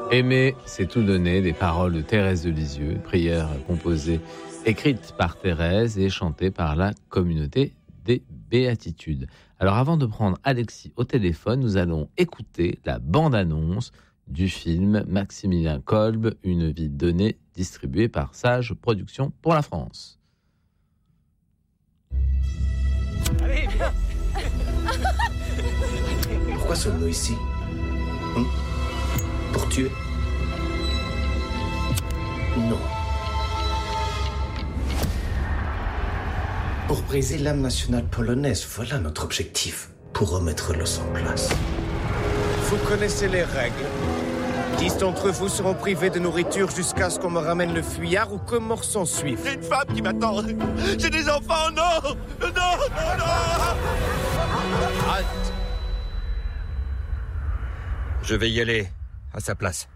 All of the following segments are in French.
Aimer, c'est tout donner, des paroles de Thérèse de Lisieux, une prière composée, écrite par Thérèse et chantée par la communauté des Béatitudes. Alors avant de prendre Alexis au téléphone, nous allons écouter la bande-annonce du film Maximilien Kolb, Une vie donnée, distribué par Sage Productions pour la France. Allez, viens. Pourquoi sommes-nous ici? Pour tuer? Non. Pour briser l'âme nationale polonaise, voilà notre objectif. Pour remettre l'os en place. Vous connaissez les règles. 10 d'entre vous seront privés de nourriture jusqu'à ce qu'on me ramène le fuyard ou que mort s'en suive. J'ai une femme qui m'attend. J'ai des enfants. Non. Halte. Je vais y aller à sa place.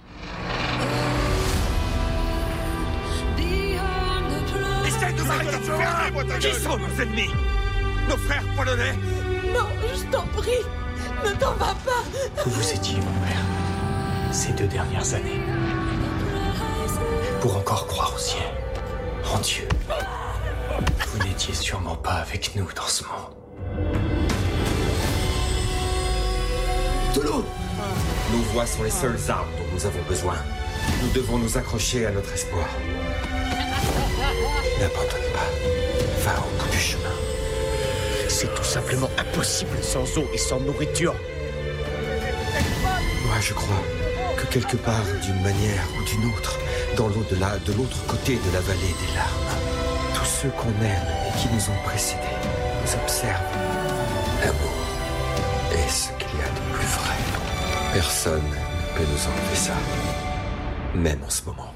Essaye de m'arrêter de fermer, moi, ta gueule. Qui sont nos ennemis? Nos frères polonais? Non, je t'en prie, ne t'en vas pas. Où vous étiez, mon père, ces 2 dernières années? Pour encore croire au ciel, en Dieu. Vous n'étiez sûrement pas avec nous dans ce monde. De l'eau! Nos voix sont les seules armes dont nous avons besoin. Nous devons nous accrocher à notre espoir. N'abandonne pas. Va au bout du chemin. C'est tout simplement impossible sans eau et sans nourriture. Moi, je crois que quelque part, d'une manière ou d'une autre, dans l'au-delà, de l'autre côté de la vallée des larmes, tous ceux qu'on aime et qui nous ont précédés nous observent. L'amour est ce qu'il y a de plus vrai. Personne ne peut nous enlever ça, même en ce moment.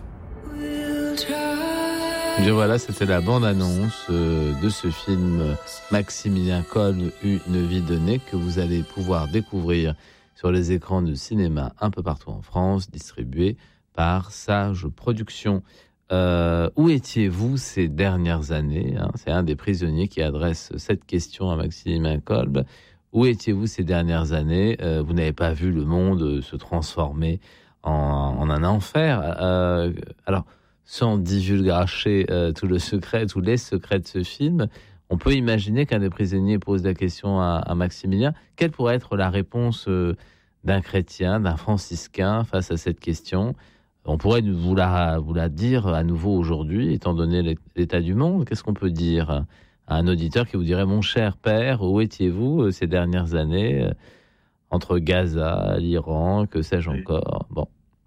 Bien voilà, c'était la bande-annonce de ce film Maximilien Kolb, Une vie donnée, que vous allez pouvoir découvrir sur les écrans de cinéma un peu partout en France, distribué par Sage Productions. Où étiez-vous ces dernières années, C'est un des prisonniers qui adresse cette question à Maximilien Kolb. Où étiez-vous ces dernières années? Vous n'avez pas vu le monde se transformer en un enfer. Alors, sans divulgacher tous les secrets de ce film, on peut imaginer qu'un des prisonniers pose la question à Maximilien. Quelle pourrait être la réponse d'un chrétien, d'un franciscain face à cette question? On pourrait vous la dire à nouveau aujourd'hui, étant donné l'état du monde. Qu'est-ce qu'on peut dire à un auditeur qui vous dirait « Mon cher père, où étiez-vous ces dernières années entre Gaza, l'Iran, que sais-je encore ?» Bon.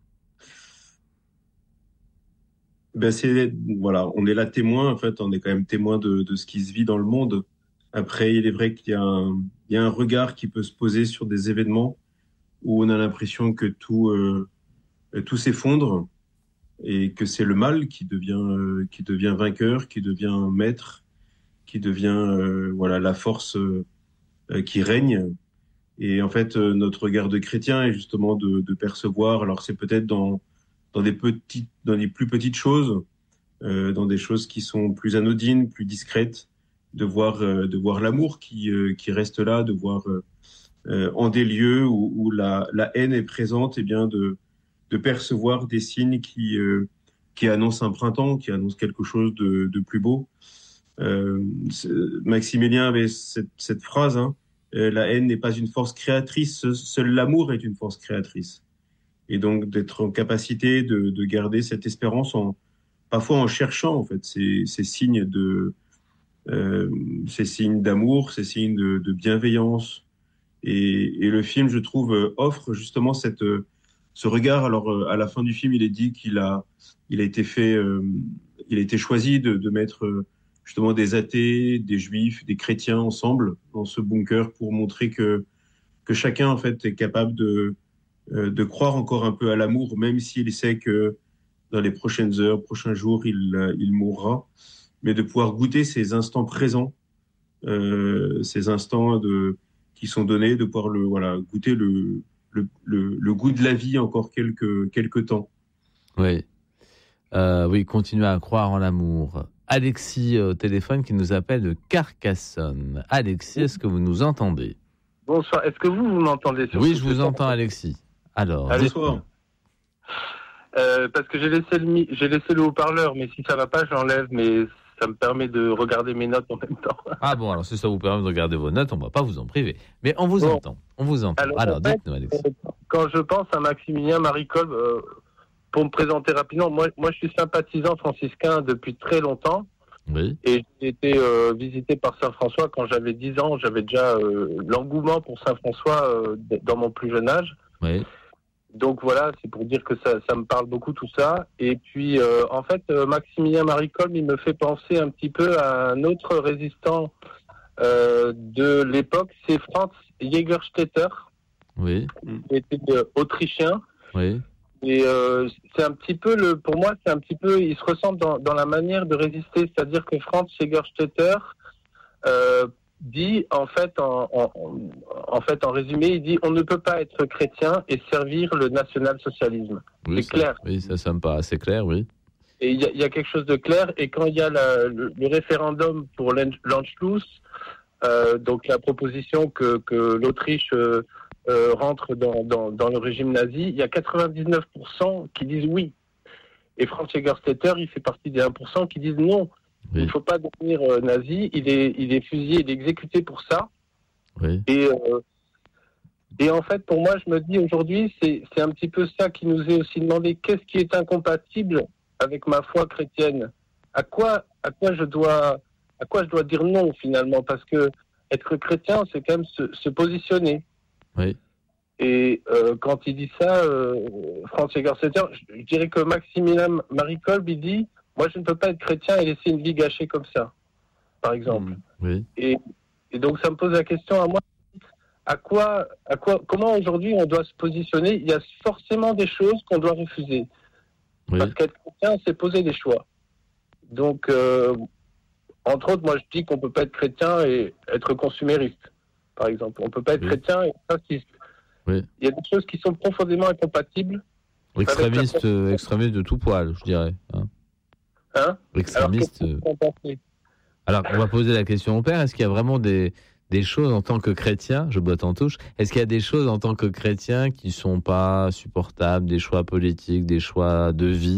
Voilà, on est là témoin, en fait, on est quand même témoin de ce qui se vit dans le monde. Après, il est vrai qu'il y a un regard qui peut se poser sur des événements où on a l'impression que tout s'effondre et que c'est le mal qui devient vainqueur, qui devient maître, qui devient la force qui règne. Et en fait, notre regard de chrétien est justement de percevoir. Alors c'est peut-être dans les plus petites choses, dans des choses qui sont plus anodines, plus discrètes, de voir l'amour qui reste là, de voir en des lieux où la haine est présente, et bien de percevoir des signes qui annoncent un printemps, qui annoncent quelque chose de plus beau. Maximilien avait cette phrase, la haine n'est pas une force créatrice, seul l'amour est une force créatrice. Et donc d'être en capacité de garder cette espérance parfois en cherchant en fait ces signes d'amour, ces signes de bienveillance. Et le film, je trouve, offre justement ce regard. Alors à la fin du film, il est dit qu'il a été choisi de mettre justement des athées, des juifs, des chrétiens ensemble dans ce bunker pour montrer que chacun en fait est capable de croire encore un peu à l'amour, même s'il sait que dans les prochaines heures, prochains jours, il mourra, mais de pouvoir goûter ces instants présents, ces instants qui sont donnés, de pouvoir goûter le goût de la vie encore quelques temps. Oui, continuer à croire en l'amour. Alexis au téléphone qui nous appelle de Carcassonne. Alexis, est-ce que vous nous entendez? Bonsoir, est-ce que vous m'entendez? Oui, je vous entends, Alexis. Alors, bonsoir. Parce que j'ai laissé le haut-parleur, mais si ça va pas, je l'enlève, mais ça me permet de regarder mes notes en même temps. Ah bon, alors si ça vous permet de regarder vos notes, on ne va pas vous en priver. Mais on vous entend. Alors dites-nous, Alexis. Quand je pense à Maximilien Marie Kolb, pour me présenter rapidement, moi je suis sympathisant franciscain depuis très longtemps. Oui. Et j'ai été visité par Saint-François quand j'avais 10 ans. J'avais déjà l'engouement pour Saint-François dans mon plus jeune âge. Oui. Donc voilà, c'est pour dire que ça me parle beaucoup tout ça. Et puis en fait, Maximilien Marie Kolb, il me fait penser un petit peu à un autre résistant de l'époque, c'est Franz Jägerstätter. Oui. Qui était autrichien. Oui. Et c'est un petit peu pour moi, c'est un petit peu, il se ressemble dans la manière de résister, c'est-à-dire que Franz Jägerstätter dit en fait en résumé, il dit on ne peut pas être chrétien et servir le national-socialisme. Oui, c'est clair. Oui, ça me paraît assez clair, oui. Et il y a quelque chose de clair. Et quand il y a le référendum pour l'Anschluss, donc la proposition que l'Autriche rentre dans le régime nazi, il y a 99% qui disent oui. Et Franz Jägerstätter, il fait partie des 1% qui disent non. Oui. Il ne faut pas devenir nazi. Il est fusillé, il est exécuté pour ça. Oui. Et en fait, pour moi, je me dis aujourd'hui, c'est un petit peu ça qui nous est aussi demandé. Qu'est-ce qui est incompatible avec ma foi chrétienne? À quoi je dois dire non finalement? Parce que être chrétien, c'est quand même se positionner. Oui. Et quand il dit ça, Franz Jägerstätter, je dirais que Maximilien Marie Kolb, il dit, moi je ne peux pas être chrétien et laisser une vie gâchée comme ça, par exemple. Oui. Et donc ça me pose la question à moi, comment aujourd'hui on doit se positionner? Il y a forcément des choses qu'on doit refuser. Oui. Parce qu'être chrétien, c'est poser des choix. Donc, entre autres, moi je dis qu'on ne peut pas être chrétien et être consumériste, par exemple. On ne peut pas être chrétien et il y a des choses qui sont profondément incompatibles. Extrémiste de tout poil, je dirais. Extrémiste. Alors, on va poser la question au père. Est-ce qu'il y a vraiment des choses en tant que chrétien, je botte en touche, est-ce qu'il y a des choses en tant que chrétien qui ne sont pas supportables, des choix politiques, des choix de vie,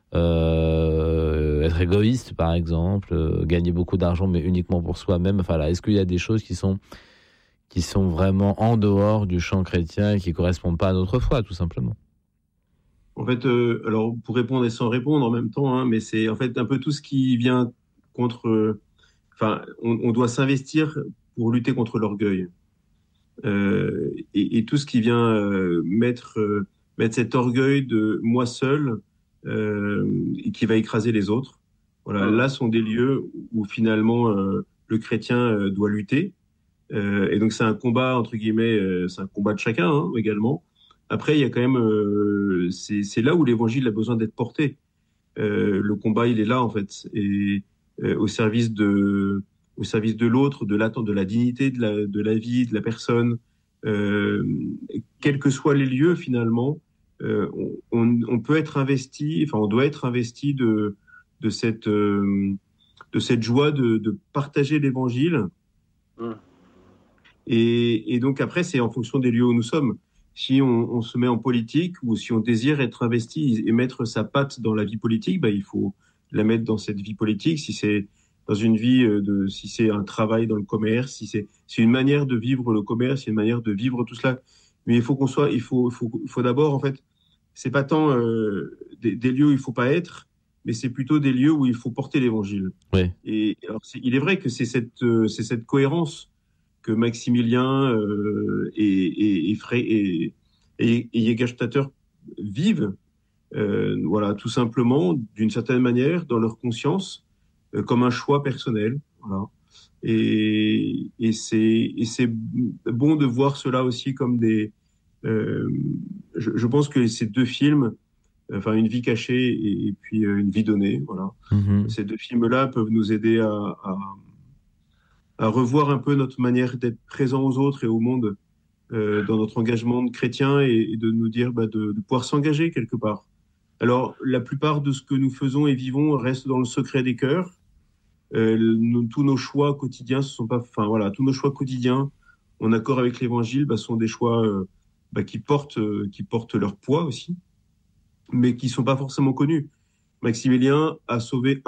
être égoïste par exemple, gagner beaucoup d'argent mais uniquement pour soi-même, enfin là, est-ce qu'il y a des choses qui sont vraiment en dehors du champ chrétien et qui ne correspondent pas à notre foi, tout simplement? En fait, alors pour répondre et sans répondre en même temps, mais c'est en fait un peu tout ce qui vient contre... on doit s'investir pour lutter contre l'orgueil. Et tout ce qui vient mettre cet orgueil de moi seul et qui va écraser les autres. Voilà, là sont des lieux où finalement le chrétien doit lutter. Et donc c'est un combat entre guillemets, c'est un combat de chacun également. Après il y a quand même, c'est là où l'évangile a besoin d'être porté. Le combat il est là en fait et au service de l'autre, de l'attente, de la dignité de la vie, de la personne, quels que soient les lieux finalement, on peut être investi, enfin on doit être investi de cette joie de partager l'évangile. Et donc après c'est en fonction des lieux où nous sommes. Si on se met en politique ou si on désire être investi et mettre sa patte dans la vie politique, il faut la mettre dans cette vie politique. Si c'est dans une vie si c'est un travail dans le commerce, si c'est une manière de vivre le commerce, c'est une manière de vivre tout cela. Mais il faut il faut d'abord en fait, c'est pas tant des lieux où il faut pas être, mais c'est plutôt des lieux où il faut porter l'évangile. Oui. Et alors il est vrai que c'est cette cohérence que Maximilien et Jägerstätter vivent, voilà, tout simplement d'une certaine manière dans leur conscience. Comme un choix personnel, voilà. Et c'est bon de voir cela aussi comme des. Je pense que ces deux films, enfin Une vie cachée et puis Une vie donnée, voilà. Mm-hmm. Ces deux films-là peuvent nous aider à revoir un peu notre manière d'être présent aux autres et au monde dans notre engagement de chrétien et de nous dire de pouvoir s'engager quelque part. Alors, la plupart de ce que nous faisons et vivons reste dans le secret des cœurs. Tous nos choix quotidiens, tous nos choix quotidiens, en accord avec l'Évangile, sont des choix qui portent leur poids aussi. mais qui sont pas forcément connus. Maximilien a sauvé